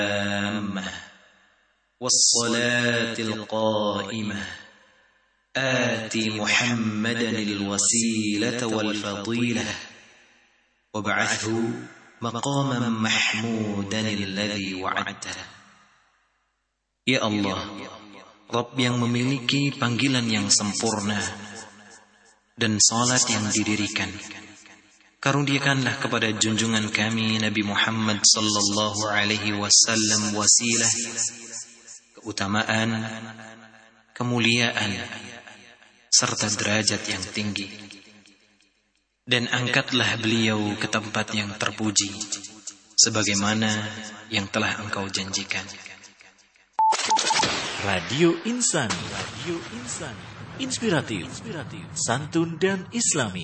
والصلاة القائمة آت محمدا الوسيلة والفضيلة وابعثه مقاما محمودا الذي وعدته. Ya Allah, Rabb yang memiliki panggilan yang sempurna dan salat yang didirikan, karuniakanlah kepada junjungan kami Nabi Muhammad sallallahu alaihi wasallam wasilah, keutamaan, kemuliaan, serta derajat yang tinggi. Dan angkatlah beliau ke tempat yang terpuji, sebagaimana yang telah Engkau janjikan. Radio Insani, inspiratif, santun dan islami.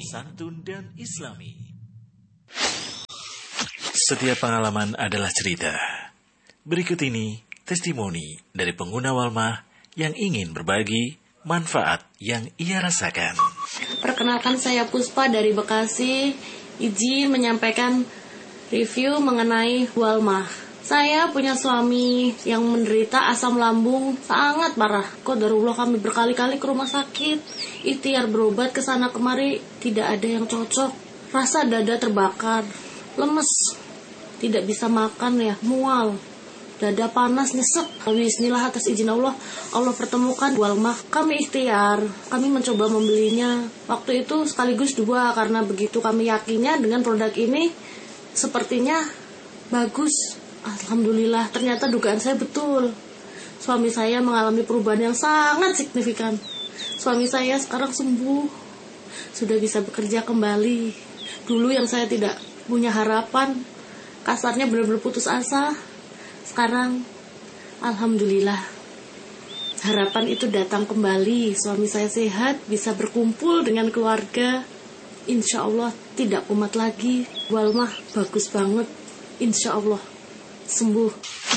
Setiap pengalaman adalah cerita. Berikut ini testimoni dari pengguna Walmah yang ingin berbagi manfaat yang ia rasakan. Perkenalkan, saya Puspa dari Bekasi, izin menyampaikan review mengenai Walmah. Saya punya suami yang menderita asam lambung sangat parah. Qadarullah, kami berkali-kali ke rumah sakit, ikhtiar berobat ke sana kemari, tidak ada yang cocok. Rasa dada terbakar, lemes, tidak bisa makan ya, mual, dada panas, nyesek. Bismillah, atas izin Allah pertemukan Walmah. Kami ikhtiar, kami mencoba membelinya. Waktu itu sekaligus 2, karena begitu kami yakinnya dengan produk ini sepertinya bagus. Alhamdulillah, ternyata dugaan saya betul. Suami saya mengalami perubahan yang sangat signifikan. Suami saya sekarang sembuh, sudah bisa bekerja kembali. Dulu yang saya tidak punya harapan, kasarnya benar-benar putus asa. Sekarang, alhamdulillah, harapan itu datang kembali. Suami saya sehat, bisa berkumpul dengan keluarga. Insya Allah tidak kumat lagi. Walmah bagus banget, insya Allah sembuh.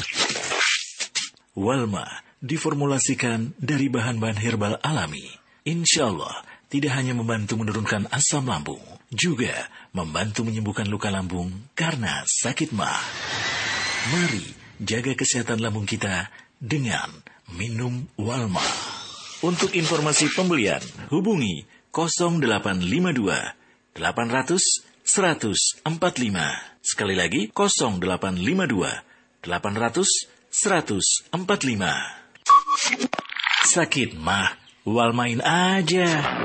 Walmah diformulasikan dari bahan-bahan herbal alami. Insya Allah tidak hanya membantu menurunkan asam lambung, juga membantu menyembuhkan luka lambung karena sakit mah. Mari jaga kesehatan lambung kita dengan minum Walmah. Untuk informasi pembelian, hubungi 0852 800 145. Sekali lagi 0852 800 145. Sakit mah, Walmain aja.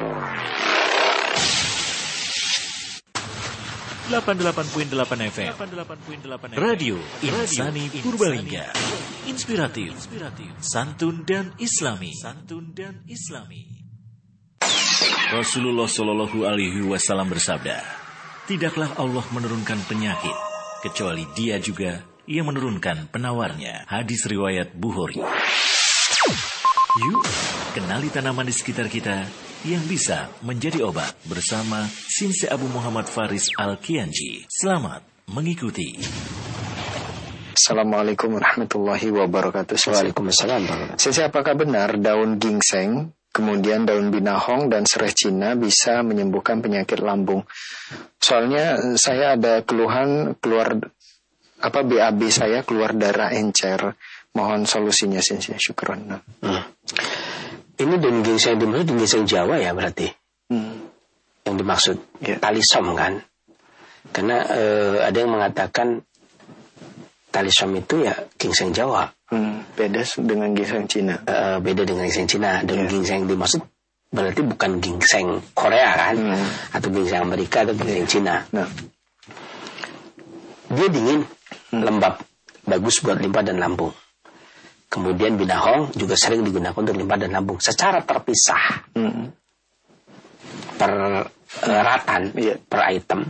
88.8 FM Radio Insani Purbalingga. Inspiratif, santun dan islami. Rasulullah Shallallahu alaihi wasallam bersabda, tidaklah Allah menurunkan penyakit kecuali Dia juga yang menurunkan penawarnya. Hadis riwayat Bukhari. Yuk, kenali tanaman di sekitar kita yang bisa menjadi obat bersama Sinse Abu Muhammad Faris Al-Kianji. Selamat mengikuti. Assalamualaikum warahmatullahi wabarakatuh. Waalaikumsalam. Sinse, apakah benar daun ginseng, kemudian daun binahong dan serai Cina bisa menyembuhkan penyakit lambung? Soalnya saya ada keluhan BAB saya keluar darah encer. Mohon solusinya, Sinse. Syukron. Ini daun ginseng dimaksud daun ginseng Jawa ya berarti? Yang dimaksud talisom kan? Karena ada yang mengatakan talisom itu ya ginseng Jawa. Beda dengan ginseng Cina. Beda dengan ginseng Cina. Daun ginseng dimaksud berarti bukan ginseng Korea kan? Atau ginseng Amerika atau ginseng Cina. Dia dingin, lembab, bagus buat limpa dan lambung. Kemudian binahong juga sering digunakan untuk limpa dan lambung secara terpisah. Per ratan, per item.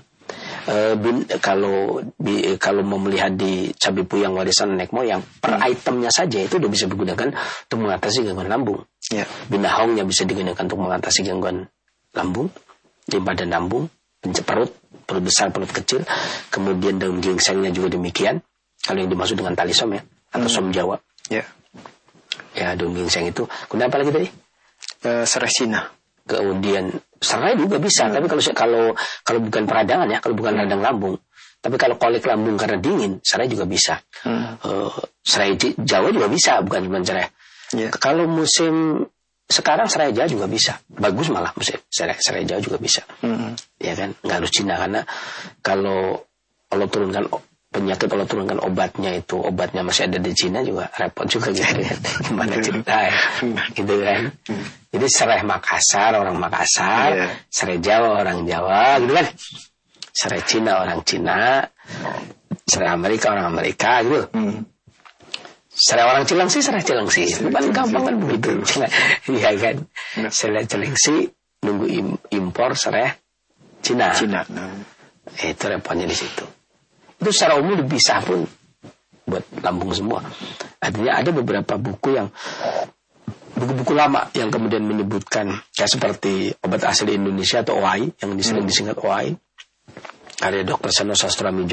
Kalau mau melihat di cabai puyang warisan nenek moyang, per itemnya saja itu udah bisa digunakan untuk mengatasi gangguan lambung. Binahongnya bisa digunakan untuk mengatasi gangguan lambung, limpa dan lambung, perut besar, perut kecil. Kemudian daun ginsengnya juga demikian. Kalau yang dimaksud dengan talisom ya, atau som Jawa. Ya, daun ginseng itu. Kemudian apa lagi tadi? Serai Cina. Kemudian serai juga bisa, tapi kalau bukan peradangan ya, kalau bukan radang lambung, Tapi kalau kolik lambung karena dingin, serai juga bisa. Serai Jawa juga bisa, bukan cuma serai. Kalau musim sekarang serai Jawa juga bisa. Bagus malah musim serai Jawa juga bisa. Ya kan, nggak harus Cina, karena kalau Allah turunkan penyakit, Allah turunkan obatnya masih ada di Cina juga repot juga gitu kan. Gimana cerita gitu kan. Jadi serai Makassar orang Makassar, serai Jawa orang Jawa gitu kan. Serai Cina orang Cina, serai Amerika orang Amerika gitu. Serai orang Cilengsi, serai Cilengsi. Paling gampang kan begitu. Iya kan. Serai Cilengsi nunggu impor serai Cina. Itu repotnya di situ. Itu secara umum dipisah pun buat lambung semua. Artinya ada beberapa buku buku lama yang kemudian menyebutkan kayak seperti obat asli Indonesia atau OAI yang disingkat OAI. Ada Dr. Seno Sastroamijo